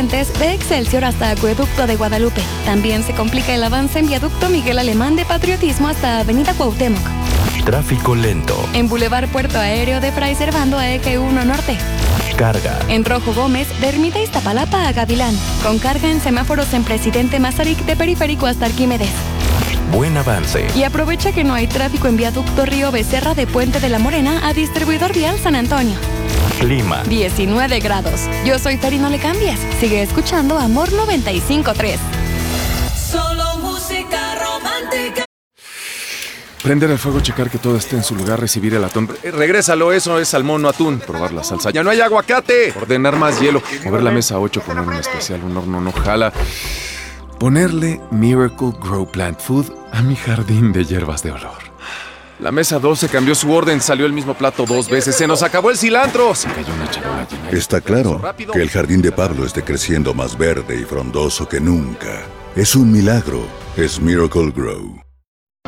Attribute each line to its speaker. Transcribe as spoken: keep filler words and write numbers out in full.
Speaker 1: Insurgentes de Excelsior hasta Acueducto de Guadalupe. También se complica el avance en Viaducto Miguel Alemán de Patriotismo hasta Avenida Cuauhtémoc.
Speaker 2: Tráfico lento.
Speaker 1: En Boulevard Puerto Aéreo de Fray Servando a Eje uno Norte.
Speaker 2: Carga.
Speaker 1: En Rojo Gómez, de Ermita Iztapalapa a Gavilán. Con carga en semáforos en Presidente Mazarik de Periférico hasta Arquímedes.
Speaker 2: Buen avance.
Speaker 1: Y aprovecha que no hay tráfico en Viaducto Río Becerra de Puente de la Morena a Distribuidor Vial San Antonio.
Speaker 2: Clima.
Speaker 1: diecinueve grados. Yo soy Fer y no le cambies. Sigue escuchando Amor noventa y cinco punto tres.
Speaker 3: Solo música romántica.
Speaker 4: Prender el fuego, checar que todo esté en su lugar, recibir el atún. Eh, regrésalo, eso es salmón, no atún. Probar la salsa. ¡Ya no hay aguacate! Ordenar más hielo. Mover la mesa a ocho, poner un especial, un horno no jala. Ponerle Miracle Grow Plant Food a mi jardín de hierbas de olor. La mesa doce cambió su orden, salió el mismo plato dos veces. ¡Se nos acabó el cilantro! Se cayó una charola llena de...
Speaker 5: Está claro que el jardín de Pablo esté creciendo más verde y frondoso que nunca. Es un milagro. Es Miracle Grow.